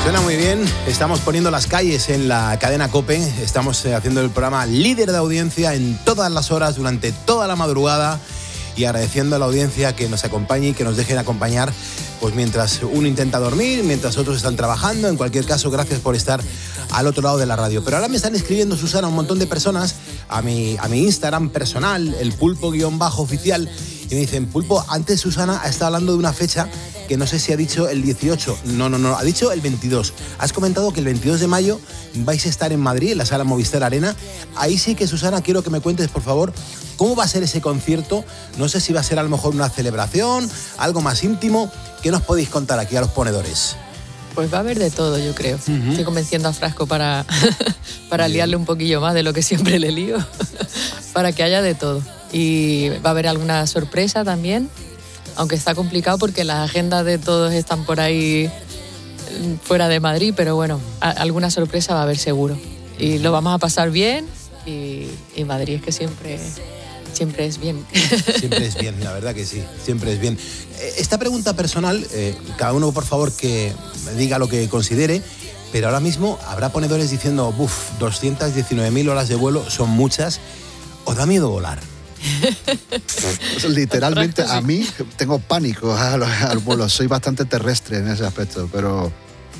Suena muy bien, estamos poniendo las calles en la cadena COPE, estamos haciendo el programa líder de audiencia en todas las horas, durante toda la madrugada, y agradeciendo a la audiencia que nos acompañe y que nos dejen acompañar pues mientras uno intenta dormir, mientras otros están trabajando. En cualquier caso, gracias por estar al otro lado de la radio. Pero ahora me están escribiendo, Susana, un montón de personas a mi Instagram personal, el pulpo_oficial, y me dicen: Pulpo, antes Susana ha estado hablando de una fecha que no sé si ha dicho el 18, no, ha dicho el 22. Has comentado que el 22 de mayo vais a estar en Madrid, en la sala Movistar Arena. Ahí sí que, Susana, quiero que me cuentes, por favor, cómo va a ser ese concierto. No sé si va a ser a lo mejor una celebración, algo más íntimo. ¿Qué nos podéis contar aquí a los ponedores? Pues va a haber de todo, yo creo. Estoy convenciendo a Frasco para liarle un poquillo más de lo que siempre le lío, para que haya de todo. Y va a haber alguna sorpresa también, aunque está complicado porque las agendas de todos están por ahí fuera de Madrid, pero bueno, alguna sorpresa va a haber seguro. Y lo vamos a pasar bien, y Madrid es que siempre es bien. Siempre es bien, la verdad que sí, siempre es bien. Esta pregunta personal, cada uno por favor que diga lo que considere, pero ahora mismo habrá ponedores diciendo: 219.000 horas de vuelo son muchas. ¿Os da miedo volar? Literalmente, a mí tengo pánico al vuelo. Soy bastante terrestre en ese aspecto, pero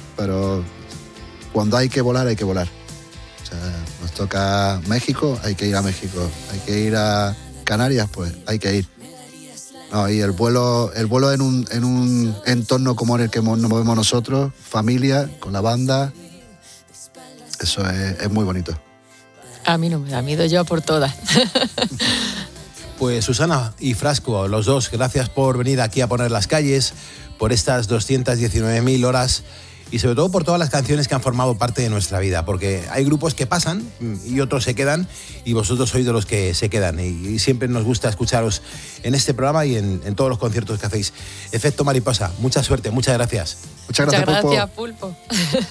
cuando hay que volar, hay que volar. O sea, nos toca México, hay que ir a México. Hay que ir a Canarias, pues hay que ir. No, y el vuelo en un entorno como en el que nos movemos nosotros, familia, con la banda, eso es muy bonito. A mí no me da miedo, yo por todas. Pues Susana y Frasco, los dos, gracias por venir aquí a poner las calles, por estas 219.000 horas y sobre todo por todas las canciones que han formado parte de nuestra vida, porque hay grupos que pasan y otros se quedan, y vosotros sois de los que se quedan, y siempre nos gusta escucharos en este programa y en todos los conciertos que hacéis. Efecto Mariposa, mucha suerte, muchas gracias. Muchas gracias, Pulpo.